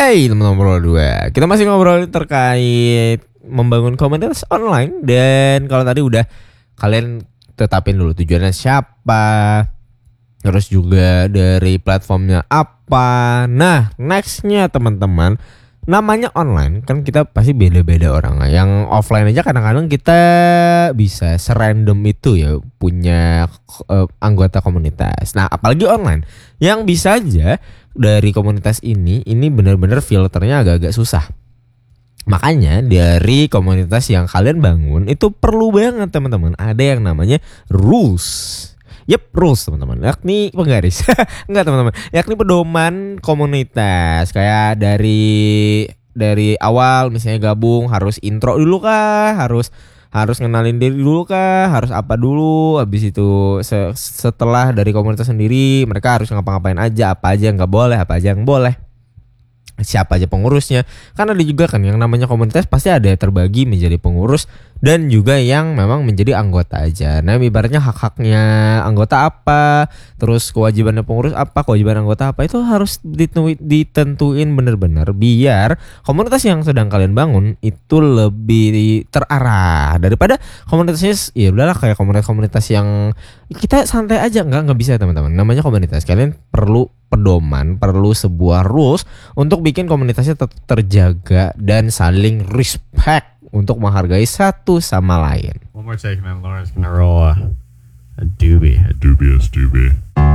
Hai teman-teman ngobrol dua. Kita masih ngobrol terkait membangun komunitas online. Dan kalau tadi udah kalian tetapin dulu tujuannya siapa, terus juga dari platformnya apa. Nah nextnya teman-teman, namanya online kan kita pasti beda-beda orang. Yang offline aja kadang-kadang kita bisa serandom itu ya punya anggota komunitas. Nah apalagi online yang bisa aja dari komunitas ini benar-benar filternya agak-agak susah. Makanya dari komunitas yang kalian bangun itu perlu banget teman-teman ada yang namanya rules. Rules teman-teman, yakni penggaris. Enggak teman-teman, yakni pedoman komunitas. Kayak dari awal misalnya gabung harus intro dulu kah, harus ngenalin diri dulu kah, harus apa dulu. Habis itu setelah dari komunitas sendiri mereka harus ngapa-ngapain aja, apa aja yang nggak boleh, apa aja yang boleh, siapa aja pengurusnya. Kan ada juga kan yang namanya komunitas pasti ada yang terbagi menjadi pengurus dan juga yang memang menjadi anggota aja. Nah ibaratnya hak-haknya anggota apa, terus kewajibannya pengurus apa, kewajiban anggota apa, itu harus ditentuin benar-benar biar komunitas yang sedang kalian bangun itu lebih terarah daripada komunitasnya ya udahlah kayak komunitas yang kita santai aja. Nggak bisa teman-teman. Namanya komunitas, kalian perlu pedoman, perlu sebuah rules untuk bikin komunitasnya tetap terjaga dan saling respect untuk menghargai satu sama lain. One more take and then Lauren's gonna roll a doobie. Dubious doobie.